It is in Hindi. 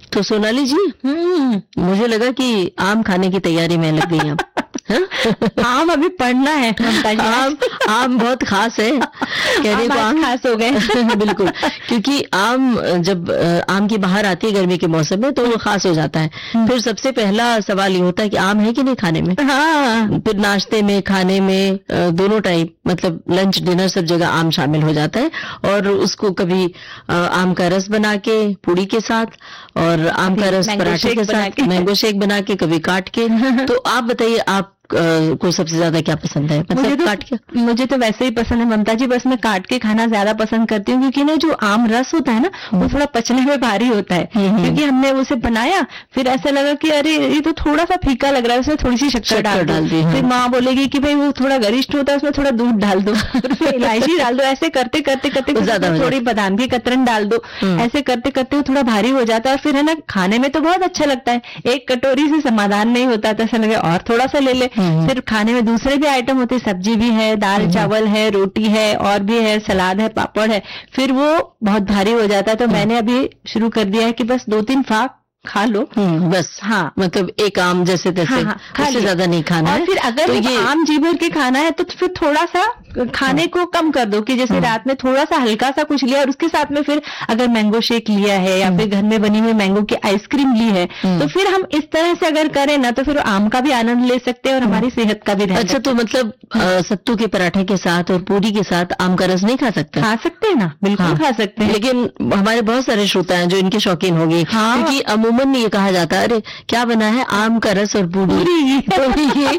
तो सोनाली जी, मुझे लगा कि आम खाने की तैयारी में लग गई आप। आम अभी पढ़ना है ममता जी। आम बहुत खास है, कहने को आम खास हो गए। बिल्कुल, क्योंकि आम जब आम की बाहर आती है गर्मी के मौसम में तो वो खास हो जाता है। फिर सबसे पहला सवाल ये होता है कि आम है कि नहीं खाने में। हाँ। फिर नाश्ते में, खाने में, दोनों टाइम, मतलब लंच डिनर सब जगह आम शामिल हो जाता है। और उसको कभी आम का रस बना के पूड़ी के साथ, और आम का रस पराठे के साथ, मैंगो शेक बना के, कभी काट के। तो आप बताइए, आप को सबसे ज्यादा क्या पसंद है? मतलब काट के? मुझे तो वैसे ही पसंद है ममता जी, बस मैं काट के खाना ज्यादा पसंद करती हूँ, क्योंकि ना जो आम रस होता है ना वो थोड़ा पचने में भारी होता है। क्योंकि हमने उसे बनाया, फिर ऐसा लगा कि अरे ये तो थोड़ा सा फीका लग रहा है, उसमें थोड़ी सी शक्कर डाल दी। फिर माँ बोलेगी कि भाई वो थोड़ा गरिष्ठ होता है, उसमें थोड़ा दूध डाल दो, इलायची डाल दो। ऐसे करते करते करते थोड़ी बादाम की कतरन डाल दो। ऐसे करते करते वो थोड़ा भारी हो जाता है। और फिर है ना, खाने में तो बहुत अच्छा लगता है, एक कटोरी से समाधान नहीं होता, तो ऐसा लगे और थोड़ा सा ले ले। फिर खाने में दूसरे भी आइटम होते हैं, सब्जी भी है, दाल चावल है, रोटी है, और भी है, सलाद है, पापड़ है, फिर वो बहुत भारी हो जाता है। तो मैंने अभी शुरू कर दिया है कि बस 2-3 फाक खा लो बस। हाँ, मतलब एक आम जैसे तैसे, उससे ज्यादा नहीं खाना है। और फिर अगर तो ये आम जी भर के खाना है तो फिर थोड़ा सा खाने को कम कर दो, कि जैसे रात में थोड़ा सा हल्का सा कुछ लिया, और उसके साथ में फिर अगर मैंगो शेक लिया है, या फिर घर में बनी हुई मैंगो की आइसक्रीम ली है, तो फिर हम इस तरह से अगर करें ना, तो फिर आम का भी आनंद ले सकते हैं और हमारी सेहत का भी ध्यान। अच्छा, तो मतलब सत्तू के पराठे के साथ और पूरी के साथ आम का रस नहीं खा सकते? खा सकते हैं ना, बिल्कुल खा सकते हैं। लेकिन हमारे बहुत सारे श्रोता हैं जो इनके शौकीन हो गए, क्योंकि अमूमन ये कहा जाता है, अरे क्या बना है, आम का रस और पूरी। तो ये